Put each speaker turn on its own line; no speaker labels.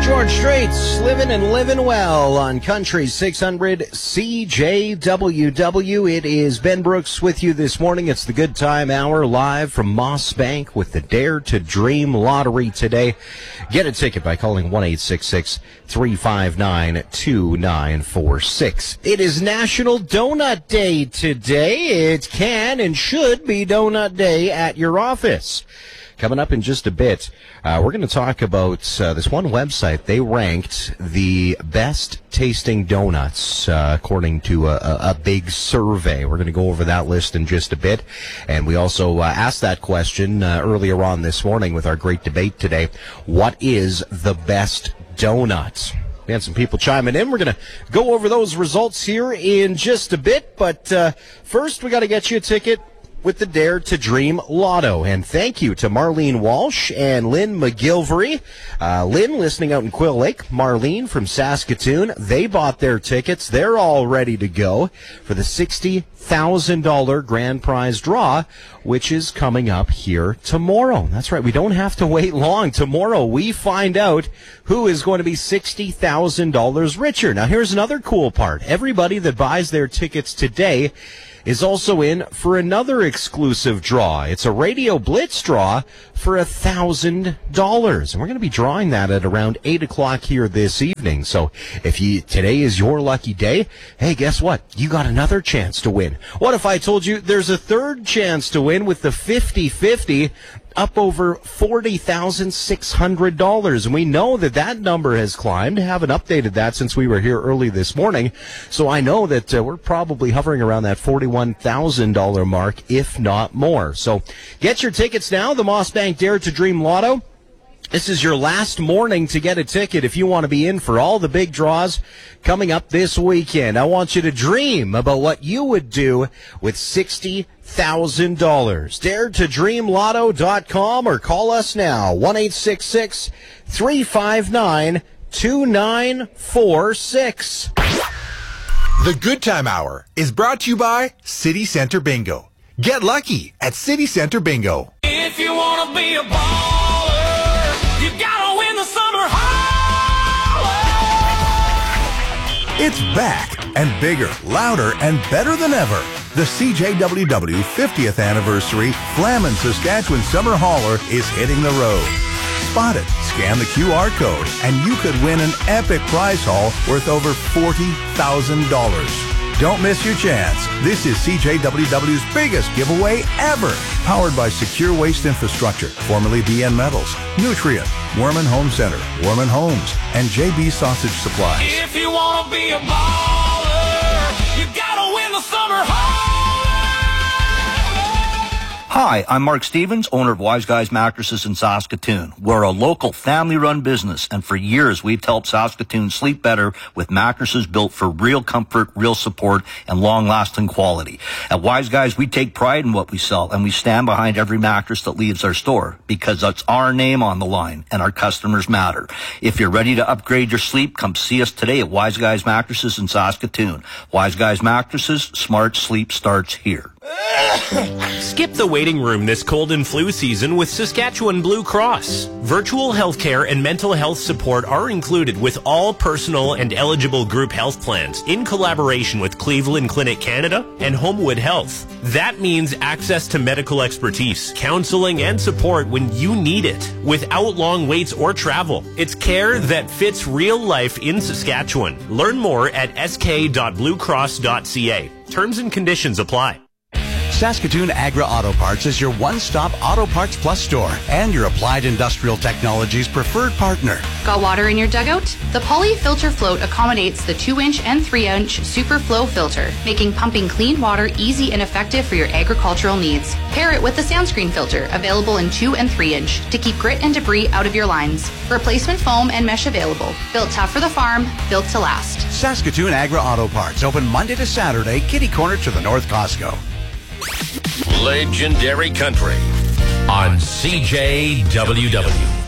George Straits, living and living well on Country 600 CJWW. It is Ben Brooks with you this morning. It's the Good Time Hour live from Moss Bank with the Dare to Dream Lottery today. Get a ticket by calling 1-866-359-2946. It is National Donut Day today. It can and should be Donut Day at your office. Coming up in just a bit, we're going to talk about this one website. They ranked the best tasting donuts according to a big survey. We're going to go over that list in just a bit. And we also asked that question earlier on this morning with our great debate today. What is the best donut? We had some people chiming in. We're going to go over those results here in just a bit. But first, we got to get you a ticket with the Dare to Dream Lotto. And thank you to Marlene Walsh and Lynn McGilvery. Lynn, listening out in Quill Lake. Marlene from Saskatoon. They bought their tickets. They're all ready to go for the $60,000 grand prize draw, which is coming up here tomorrow. That's right. We don't have to wait long. Tomorrow we find out who is going to be $60,000 richer. Now, here's another cool part. Everybody that buys their tickets today is also in for another exclusive draw. It's a Radio Blitz draw for $1,000. And we're going to be drawing that at around 8 o'clock here this evening. So if today is your lucky day, hey, guess what? You got another chance to win. What if I told you there's a third chance to win with the 50-50 up over $40,600. And we know that that number has climbed. Haven't updated that since we were here early this morning. So I know that we're probably hovering around that $41,000 mark, if not more. So get your tickets now. The Moss Bank Dare to Dream Lotto. This is your last morning to get a ticket if you want to be in for all the big draws coming up this weekend. I want you to dream about what you would do with $60,000. DareToDreamLotto.com or call us now, 1-866-359-2946.
The Good Time Hour is brought to you by City Center Bingo. Get lucky at City Center Bingo.
If you want to be a baller, you gotta win the summer holler.
It's back and bigger, louder, and better than ever. The CJWW 50th Anniversary Flamin' Saskatchewan Summer Hauler is hitting the road. Spot it, scan the QR code, and you could win an epic prize haul worth over $40,000. Don't miss your chance. This is CJWW's biggest giveaway ever. Powered by Secure Waste Infrastructure, formerly BN Metals, Nutrient, Worman Home Center, Worman Homes, and JB Sausage Supplies.
If you want to be a baller, you gotta win the summer holler.
Hi, I'm Mark Stevens, owner of Wise Guys Mattresses in Saskatoon. We're a local family-run business, and for years we've helped Saskatoon sleep better with mattresses built for real comfort, real support, and long-lasting quality. At Wise Guys, we take pride in what we sell, and we stand behind every mattress that leaves our store because that's our name on the line, and our customers matter. If you're ready to upgrade your sleep, come see us today at Wise Guys Mattresses in Saskatoon. Wise Guys Mattresses, smart sleep starts here.
Skip the waiting room this cold and flu season with Saskatchewan Blue Cross. Virtual healthcare and mental health support are included with all personal and eligible group health plans in collaboration with Cleveland Clinic Canada and Homewood Health. That means access to medical expertise, counseling, and support when you need it without long waits or travel. It's care that fits real life in Saskatchewan. Learn more at sk.bluecross.ca. Terms and conditions apply.
Saskatoon Agra Auto Parts is your one-stop Auto Parts Plus store and your Applied Industrial Technologies preferred partner.
Got water in your dugout? The Poly Filter Float accommodates the 2-inch and 3-inch Super Flow filter, making pumping clean water easy and effective for your agricultural needs. Pair it with the Sandscreen filter, available in 2 and 3-inch, to keep grit and debris out of your lines. Replacement foam and mesh available. Built tough for the farm, built to last.
Saskatoon Agra Auto Parts, open Monday to Saturday, kitty corner to the North Costco.
Legendary Country on CJWW.